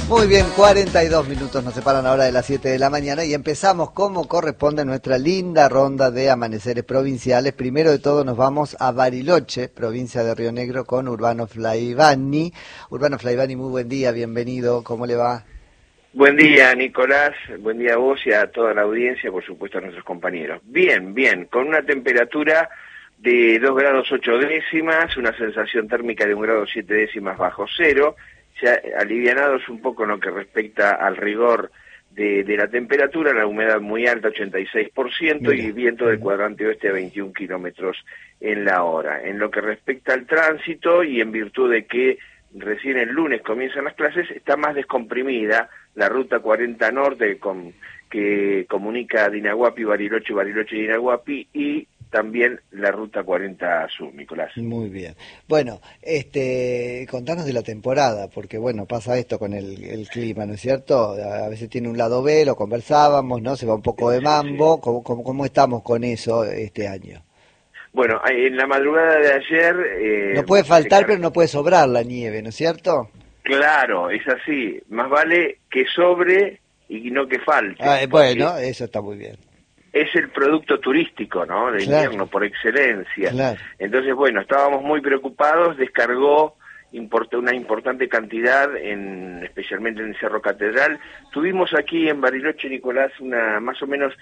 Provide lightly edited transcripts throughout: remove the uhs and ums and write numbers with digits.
Muy bien, 42 minutos nos separan ahora de las 7 de la mañana y empezamos como corresponde nuestra linda ronda de amaneceres provinciales. Primero de todo nos vamos a Bariloche, provincia de Río Negro, con Urbano Flaivani. Urbano Flaivani, muy buen día, bienvenido, ¿cómo le va? Buen día, Nicolás, buen día a vos y a toda la audiencia, por supuesto a nuestros compañeros. Bien, con una temperatura de 2 grados 8 décimas, una sensación térmica de 1 grado 7 décimas bajo cero, ya alivianados un poco en lo que respecta al rigor de la temperatura, la humedad muy alta, 86%, y viento del cuadrante oeste a 21 kilómetros en la hora. En lo que respecta al tránsito, y en virtud de que recién el lunes comienzan las clases, está más descomprimida la ruta 40 Norte que comunica Dinahuapi, Bariloche, Bariloche y Dinahuapi, y también la ruta 40 Sur, Nicolás. Muy bien. Bueno, contanos de la temporada, porque bueno, pasa esto con el clima, ¿no es cierto? A veces tiene un lado B, lo conversábamos, ¿no? Se va un poco de mambo. Sí. ¿Cómo estamos con eso este año? Bueno, en la madrugada de ayer... no puede faltar, pero no puede sobrar la nieve, ¿no es cierto? Claro, es así. Más vale que sobre y no que falte. Bueno, eso está muy bien. Es el producto turístico, ¿no? De invierno, por excelencia. Claro. Entonces, bueno, estábamos muy preocupados, descargó una importante cantidad, especialmente en el Cerro Catedral. Tuvimos aquí en Bariloche, Nicolás, más o menos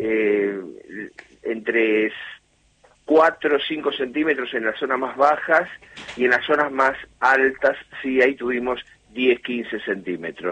entre 4 o 5 centímetros en las zonas más bajas, y en las zonas más altas, sí, ahí tuvimos 10, 15 centímetros.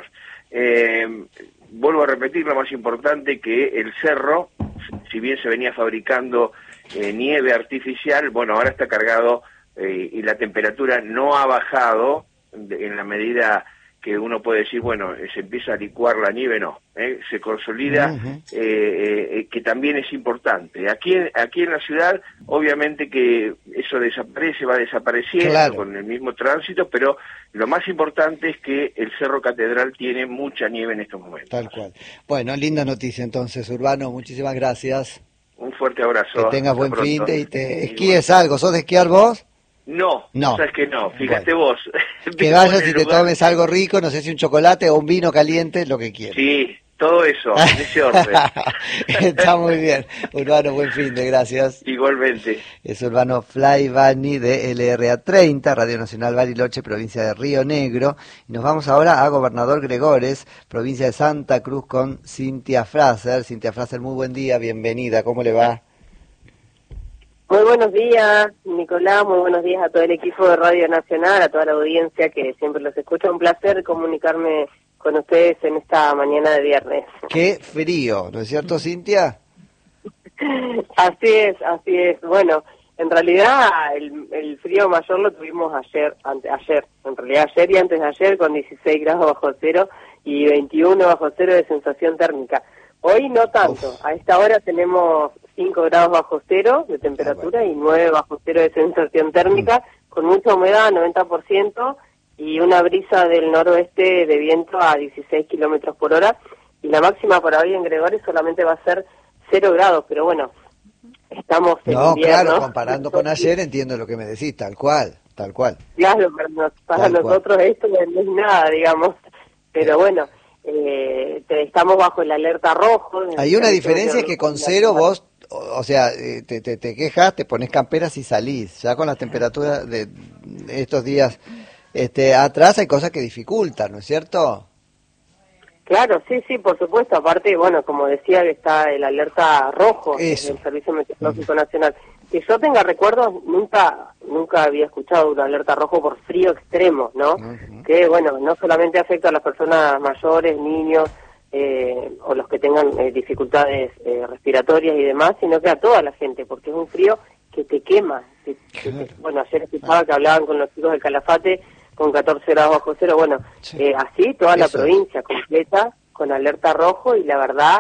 Vuelvo a repetir, lo más importante, que el cerro, si bien se venía fabricando nieve artificial, bueno, ahora está cargado y la temperatura no ha bajado en la medida que uno puede decir, bueno, se empieza a licuar la nieve, no, se consolida, que también es importante. Aquí en la ciudad, obviamente que eso va desapareciendo, claro, con el mismo tránsito, pero lo más importante es que el Cerro Catedral tiene mucha nieve en estos momentos. Tal cual. Bueno, linda noticia entonces, Urbano, muchísimas gracias. Un fuerte abrazo. Que tengas buen fin de y te esquíes algo. ¿Sos de esquiar vos? No, sabes que no, fíjate vos. Que vayas y te tomes algo rico, no sé si un chocolate o un vino caliente, lo que quieras. Sí, todo eso, en ese orden. Está muy bien. Urbano, buen fin de, gracias. Igualmente. Es Urbano Flaivani de LRA 30, Radio Nacional Bariloche, provincia de Río Negro. Y nos vamos ahora a Gobernador Gregores, provincia de Santa Cruz, con Cintia Fraser. Cintia Fraser, muy buen día, bienvenida, ¿cómo le va? Muy buenos días, Nicolás, muy buenos días a todo el equipo de Radio Nacional, a toda la audiencia que siempre los escucha. Un placer comunicarme con ustedes en esta mañana de viernes. Qué frío, ¿no es cierto, Cintia? Así es. Bueno, en realidad el frío mayor lo tuvimos ayer, en realidad ayer y antes de ayer, con 16 grados bajo cero y 21 bajo cero de sensación térmica. Hoy no tanto, a esta hora tenemos 5 grados bajo cero de temperatura y 9 bajo cero de sensación térmica, con mucha humedad, 90%, y una brisa del noroeste de viento a 16 kilómetros por hora, y la máxima para hoy en Gregores solamente va a ser 0 grados, pero bueno, estamos en invierno. Claro, comparando con ayer entiendo lo que me decís, tal cual. Claro, para nosotros esto no es nada, digamos, pero bueno, estamos bajo el alerta rojo. Hay una diferencia, es que con cero vos, o sea, te quejas, te pones camperas y salís. Ya con las temperaturas de estos días atrás hay cosas que dificultan, ¿no es cierto? Claro, sí, por supuesto. Aparte, bueno, como decía, que está el alerta rojo del Servicio Meteorológico Nacional. Que yo tenga recuerdos, nunca había escuchado una alerta rojo por frío extremo, ¿no? Que, bueno, no solamente afecta a las personas mayores, niños, o los que tengan dificultades respiratorias y demás, sino que a toda la gente, porque es un frío que te quema. Bueno, ayer escuchaba que hablaban con los chicos del Calafate con 14 grados bajo cero, bueno, así toda la provincia completa con alerta rojo, y la verdad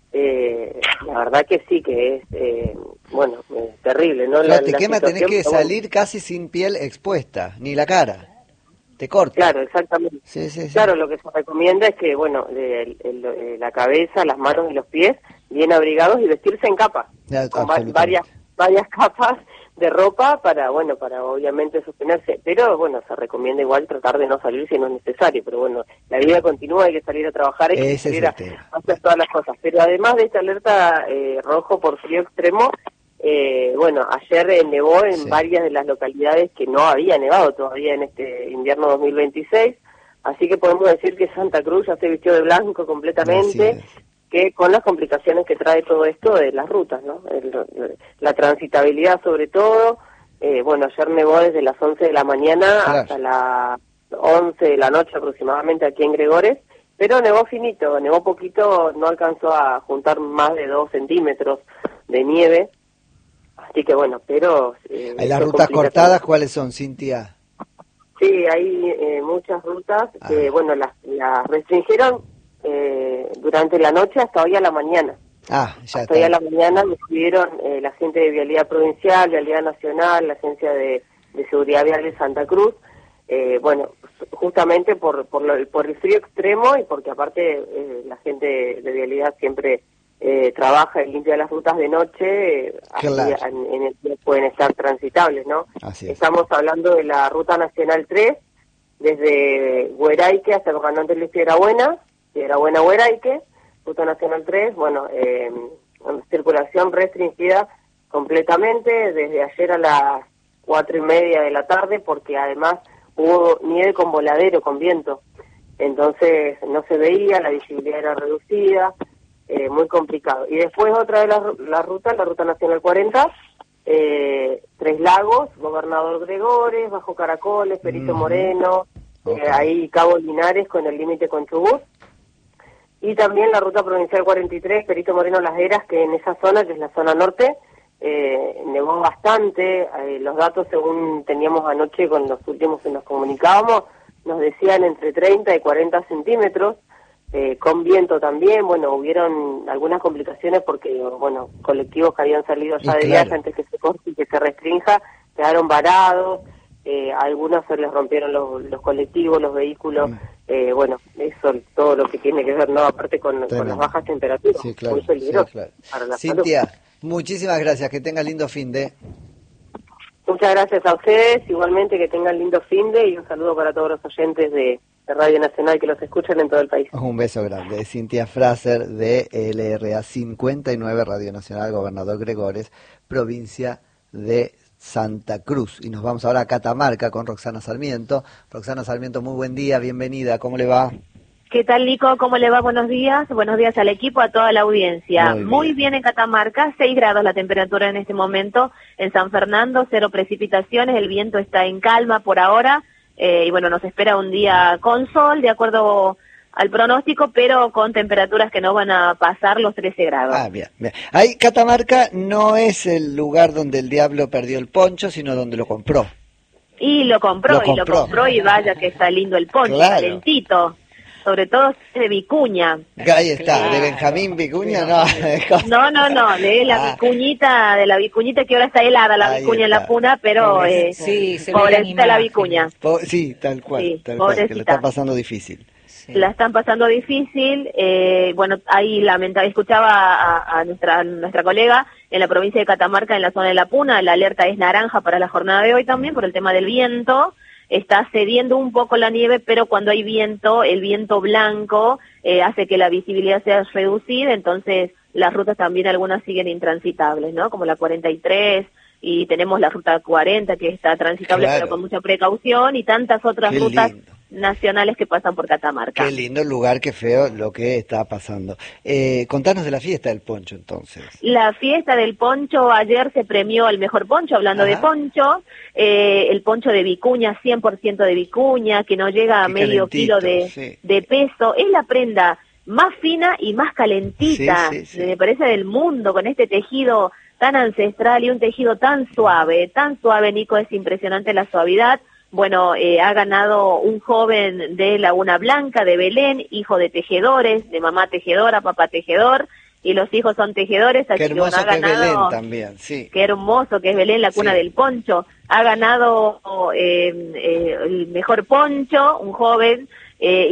que sí, que es, terrible, ¿no? Te quema, tenés que salir casi sin piel expuesta, ni la cara. Te corta. Claro, exactamente. Sí. Claro, lo que se recomienda es que, bueno, la cabeza, las manos y los pies bien abrigados y vestirse en capa, con varias capas de ropa para obviamente sostenerse, pero bueno, se recomienda igual tratar de no salir si no es necesario, pero bueno, la vida continúa, hay que salir a trabajar, hay que salir a hacer todas las cosas. Pero además de esta alerta rojo por frío extremo, ayer nevó en varias de las localidades que no había nevado todavía en este invierno 2026, así que podemos decir que Santa Cruz ya se vistió de blanco completamente, que con las complicaciones que trae todo esto de las rutas, ¿no? La transitabilidad sobre todo. Ayer nevó desde las 11 de la mañana hasta las 11 de la noche aproximadamente aquí en Gregores, pero nevó finito, nevó poquito, no alcanzó a juntar más de 2 centímetros de nieve, así que bueno, pero... ¿Las rutas cortadas cuáles son, Cintia? Sí, hay muchas rutas que, las restringieron durante la noche hasta hoy a la mañana. Hasta hoy a la mañana decidieron la gente de Vialidad Provincial, Vialidad Nacional, la Agencia de Seguridad Vial de Santa Cruz, justamente por el frío extremo y porque aparte la gente de Vialidad siempre trabaja y limpia las rutas de noche, en el día pueden estar transitables, ¿no? Estamos hablando de la Ruta Nacional 3, desde Hueraique hasta los Canantes de Piedra Buena, Hueraique, Ruta Nacional 3, circulación restringida completamente desde ayer a las 4:30 de la tarde, porque además hubo nieve con voladero, con viento, entonces no se veía, la visibilidad era reducida, muy complicado. Y después otra de las rutas, la Ruta Nacional 40, Tres Lagos, Gobernador Gregores, Bajo Caracoles, Perito Moreno, ahí Cabo Linares con el límite con Chubut, y también la Ruta Provincial 43, Perito Moreno Las Heras, que en esa zona, que es la zona norte, nevó bastante. Los datos, según teníamos anoche con los últimos que nos comunicábamos, nos decían entre 30 y 40 centímetros, con viento también. Hubieron algunas complicaciones porque, colectivos que habían salido ya de viaje antes que se corte y que se restrinja, quedaron varados, algunos se les rompieron los colectivos, los vehículos, eso todo lo que tiene que ver, ¿no? Aparte con las bajas temperaturas, muy peligroso para la Cintia, salud. Muchísimas gracias, que tenga lindo fin de... Muchas gracias a ustedes, igualmente que tengan lindo fin de, y un saludo para todos los oyentes de Radio Nacional que los escuchan en todo el país. Un beso grande. Cintia Fraser de LRA 59, Radio Nacional, Gobernador Gregores, provincia de Santa Cruz. Y nos vamos ahora a Catamarca con Roxana Sarmiento. Roxana Sarmiento, muy buen día, bienvenida, ¿cómo le va? ¿Qué tal, Nico? ¿Cómo le va? Buenos días al equipo, a toda la audiencia. Muy bien en Catamarca, 6 grados la temperatura en este momento. En San Fernando, 0 precipitaciones, el viento está en calma por ahora. Nos espera un día con sol, de acuerdo al pronóstico, pero con temperaturas que no van a pasar los 13 grados. Bien. Ahí Catamarca no es el lugar donde el diablo perdió el poncho, sino donde lo compró. Y lo compró y vaya que está lindo el poncho, calentito. Sobre todo de Vicuña. Ahí está, de Benjamín Vicuña, no. No, de la vicuñita, que ahora está helada la vicuña en la puna, pero pobrecita la vicuña. Sí, tal cual, que lo está pasando difícil. La están pasando difícil, ahí escuchaba a nuestra colega en la provincia de Catamarca, en la zona de la Puna, la alerta es naranja para la jornada de hoy también por el tema del viento. Está cediendo un poco la nieve, pero cuando hay viento, el viento blanco hace que la visibilidad sea reducida, entonces las rutas también algunas siguen intransitables, ¿no? Como la 43, y tenemos la ruta 40 que está transitable pero con mucha precaución, y tantas otras rutas nacionales que pasan por Catamarca. Qué lindo lugar, qué feo lo que está pasando. Contanos de la fiesta del poncho, entonces. La fiesta del poncho, ayer se premió al mejor poncho, hablando de poncho, el poncho de Vicuña, 100% de Vicuña, que no llega a medio kilo de peso, es la prenda más fina y más calentita, me parece, del mundo, con este tejido tan ancestral y un tejido tan suave, Nico, es impresionante la suavidad. Ha ganado un joven de Laguna Blanca, de Belén, hijo de tejedores, de mamá tejedora, papá tejedor, y los hijos son tejedores. Qué hermoso que es Belén también, sí. Qué hermoso que es Belén, la cuna del poncho. Ha ganado el mejor poncho, un joven,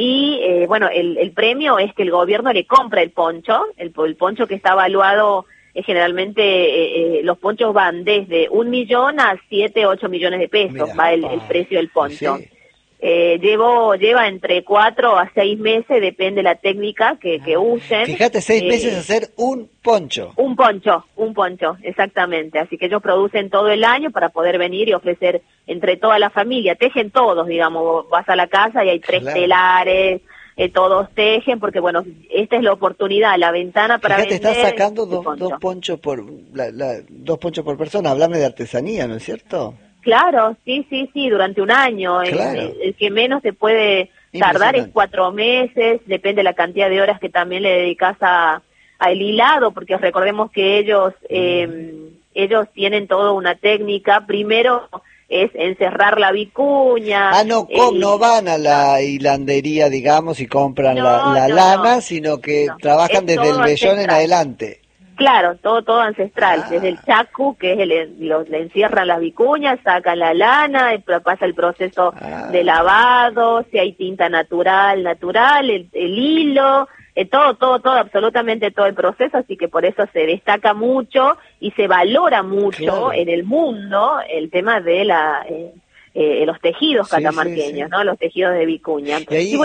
el premio es que el gobierno le compra el poncho que está evaluado generalmente los ponchos van desde 1 millón a 7, 8 millones de pesos. Mirá, va el precio del poncho. Sí. Lleva entre 4 a 6 meses, depende de la técnica que usen. Fíjate, 6 meses hacer un poncho. Un poncho, exactamente. Así que ellos producen todo el año para poder venir y ofrecer entre toda la familia. Tejen todos, digamos, vas a la casa y hay 3 telares, todos tejen, porque bueno, esta es la oportunidad, la ventana para vender. Fíjate, estás sacando dos ponchos por 2 ponchos por persona. Hablame de artesanía, ¿no es cierto? Claro, sí, durante un año. Claro. El que menos se puede tardar es 4 meses, depende de la cantidad de horas que también le dedicas al hilado, porque recordemos que ellos tienen toda una técnica. Primero es encerrar la vicuña. No van a la hilandería, digamos, y compran la lana, sino que trabajan desde el vellón en adelante. Claro, todo ancestral, desde el chacu, que es le encierran las vicuñas, sacan la lana, pasa el proceso de lavado, si hay tinta natural, el hilo, todo, absolutamente todo el proceso, así que por eso se destaca mucho y se valora mucho en el mundo el tema de los tejidos catamarqueños, ¿no? Los tejidos de vicuña.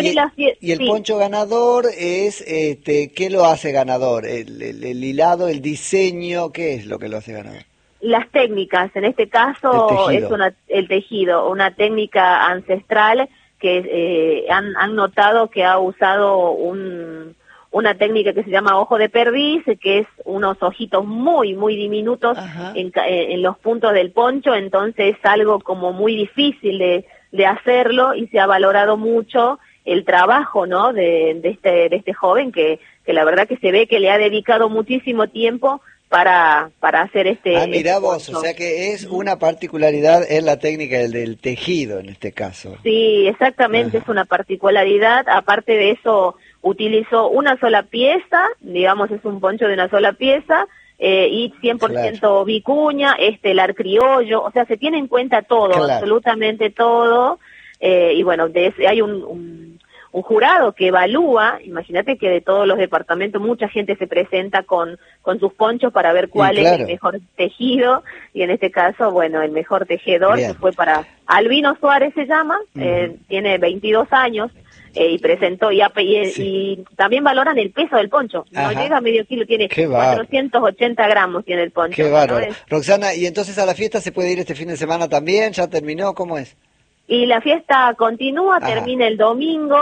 Y el poncho ganador es, ¿qué lo hace ganador? El hilado, el diseño, ¿qué es lo que lo hace ganador? Las técnicas, en este caso es el tejido, una técnica ancestral que han notado que ha usado una técnica que se llama ojo de perdiz, que es unos ojitos muy, muy diminutos en los puntos del poncho, entonces es algo como muy difícil de hacerlo y se ha valorado mucho el trabajo, ¿no? de este joven que la verdad que se ve que le ha dedicado muchísimo tiempo para hacer mirá vos, o sea que es una particularidad en la técnica del tejido en este caso. Sí, exactamente, es una particularidad. Aparte de eso, utilizó una sola pieza, digamos, es un poncho de una sola pieza, y 100% vicuña, estelar criollo, o sea, se tiene en cuenta todo, absolutamente todo, y bueno, hay un jurado que evalúa. Imagínate que de todos los departamentos mucha gente se presenta con sus ponchos para ver cuál es el mejor tejido, y en este caso, bueno, el mejor tejedor que fue para Albino Suárez, se llama, tiene 22 años, y presentó, y también valoran el peso del poncho, no llega a medio kilo, tiene 480 gramos tiene el poncho. Qué bárbaro. Roxana, ¿y entonces a la fiesta se puede ir este fin de semana también? ¿Ya terminó? ¿Cómo es? Y la fiesta continúa, termina el domingo,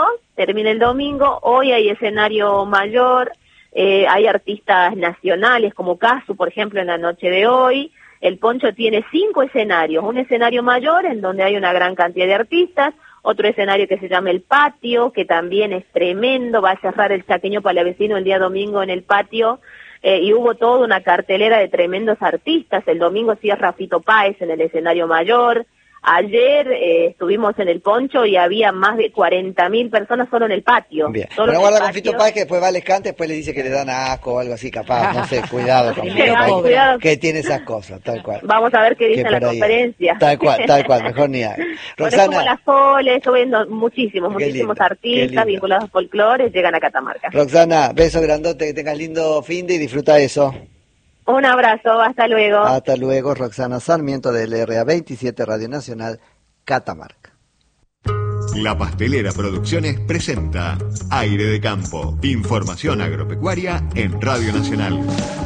hoy hay escenario mayor, hay artistas nacionales como Casu, por ejemplo, en la noche de hoy. El poncho tiene 5 escenarios, un escenario mayor en donde hay una gran cantidad de artistas, otro escenario que se llama El Patio, que también es tremendo, va a cerrar el Chaqueño Palavecino el día domingo en el patio, y hubo toda una cartelera de tremendos artistas. El domingo cierra Fito Páez en el escenario mayor. Ayer estuvimos en el poncho y había más de 40.000 personas solo en el patio. Bien. Pero guarda con Fito Páez, que después va al escante, después le dice que le dan asco o algo así, capaz, no sé, cuidado con Fito Páez, que tiene esas cosas, tal cual. Vamos a ver qué dice en la conferencia. Tal cual, mejor ni hay. Roxana, como la Sole, estoy viendo muchísimos artistas vinculados al folclore, llegan a Catamarca. Roxana, beso grandote, que tengas lindo fin de y disfruta eso. Un abrazo, hasta luego. Hasta luego, Roxana Sarmiento del RA27 Radio Nacional, Catamarca. La Pastelera Producciones presenta Aire de Campo, información agropecuaria en Radio Nacional.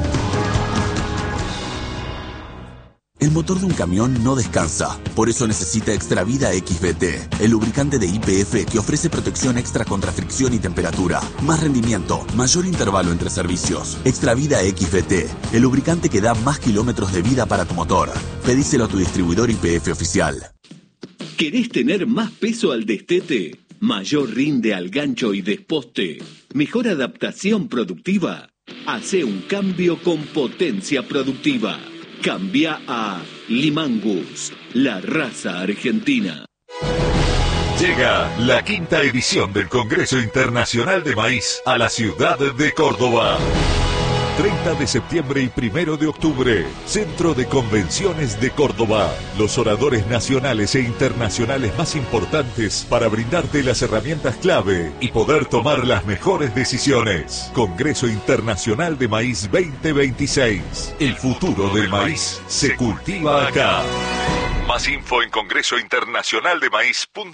El motor de un camión no descansa, por eso necesita Extravida XBT, el lubricante de YPF que ofrece protección extra contra fricción y temperatura, más rendimiento, mayor intervalo entre servicios. Extravida XBT, el lubricante que da más kilómetros de vida para tu motor. Pedíselo a tu distribuidor YPF oficial. ¿Querés tener más peso al destete? ¿Mayor rinde al gancho y desposte? ¿Mejor adaptación productiva? Hace un cambio con potencia productiva. Cambia a Limangus, la raza argentina. Llega la 5ª edición del Congreso Internacional de Maíz a la ciudad de Córdoba. 30 de septiembre y 1 de octubre. Centro de Convenciones de Córdoba. Los oradores nacionales e internacionales más importantes para brindarte las herramientas clave y poder tomar las mejores decisiones. Congreso Internacional de Maíz 2026. El futuro del maíz se cultiva acá. Más info en congresointernacionaldemaíz.com.